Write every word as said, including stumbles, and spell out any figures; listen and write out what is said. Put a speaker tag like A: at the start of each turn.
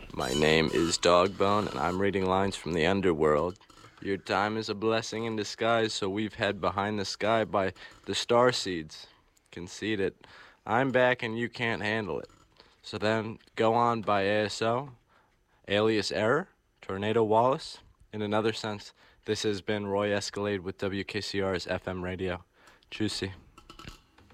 A: My name is Dogbone, and I'm reading lines from the underworld. Your time is a blessing in disguise, so we've had Behind the Sky by the Starseeds. Concede it. I'm back and you can't handle it. So then, go on by A S O, Alias Error, Tornado Wallace. In another sense, this has been Roy Escalade with W K C R's F M radio. Juicy.